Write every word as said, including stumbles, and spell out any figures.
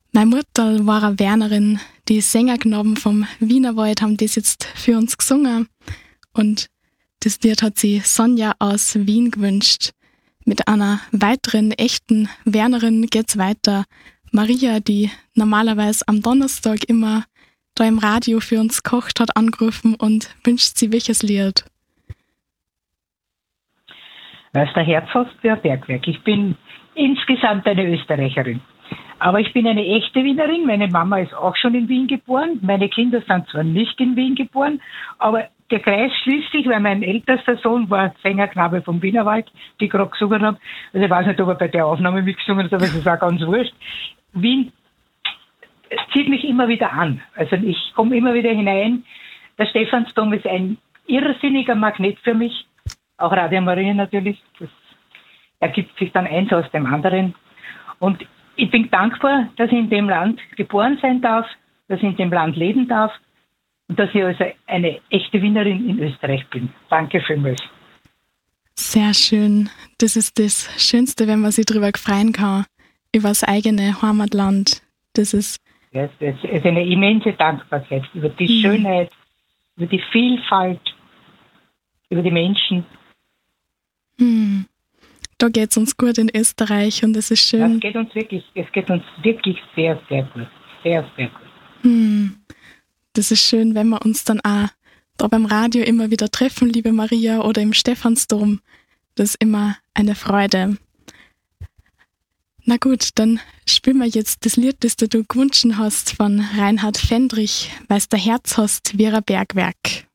Meine Mutter war eine Wernerin. Die Sängerknaben vom Wienerwald haben das jetzt für uns gesungen. Und das Lied hat sie Sonja aus Wien gewünscht. Mit einer weiteren echten Wernerin geht's weiter. Maria, die normalerweise am Donnerstag immer da im Radio für uns kocht, hat angerufen und wünscht sie welches Lied. Weil es der Herz hast für ein Bergwerk. Ich bin insgesamt eine Österreicherin. Aber ich bin eine echte Wienerin. Meine Mama ist auch schon in Wien geboren. Meine Kinder sind zwar nicht in Wien geboren, aber der Kreis schließt sich, weil mein ältester Sohn war Sängerknabe vom Wienerwald, die ich gerade gesungen habe. Also ich weiß nicht, ob er bei der Aufnahme mitgesungen hat, aber es ist auch ganz wurscht. Wien zieht mich immer wieder an. Also ich komme immer wieder hinein. Der Stephansdom ist ein irrsinniger Magnet für mich. Auch Radio Maria natürlich. Das ergibt sich dann eins aus dem anderen. Und ich bin dankbar, dass ich in dem Land geboren sein darf, dass ich in dem Land leben darf und dass ich also eine echte Wienerin in Österreich bin. Danke vielmals. Sehr schön. Das ist das Schönste, wenn man sich darüber freuen kann, über das eigene Heimatland. Das ist, ja, es ist eine immense Dankbarkeit über die mhm. Schönheit, über die Vielfalt, über die Menschen. Mhm. Da geht es uns gut in Österreich und es ist schön. Es geht uns wirklich, es geht uns wirklich sehr, sehr gut. Sehr, sehr gut. Hm. Das ist schön, wenn wir uns dann auch da beim Radio immer wieder treffen, liebe Maria, oder im Stephansdom. Das ist immer eine Freude. Na gut, dann spielen wir jetzt das Lied, das du gewünscht hast von Reinhard Fendrich, weil's der Herz hast wie ein Bergwerk.